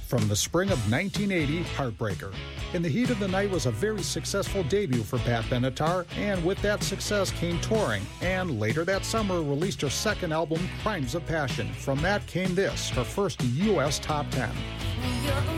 From the spring of 1980, Heartbreaker. In the Heat of the Night was a very successful debut for Pat Benatar, and with that success came touring, and later that summer released her second album, Crimes of Passion. From that came this, her first U.S. top 10.